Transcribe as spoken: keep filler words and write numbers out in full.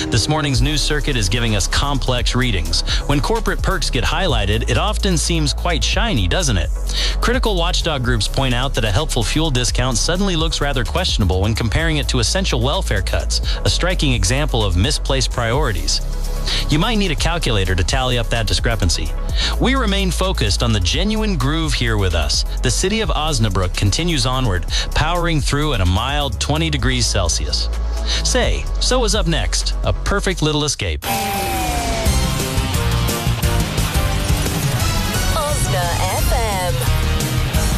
This morning's news circuit is giving us complex readings. When corporate perks get highlighted, it often seems quite shiny, doesn't it? Critical watchdog groups point out that a helpful fuel discount suddenly looks rather questionable when comparing it to essential welfare cuts, a striking example of misplaced priorities. You might need a calculator to tally up that discrepancy. We remain focused on the genuine groove here with us. The city of Osnabrück continues onward, powering through at a mild twenty degrees Celsius. Say, so is up next, a perfect little escape.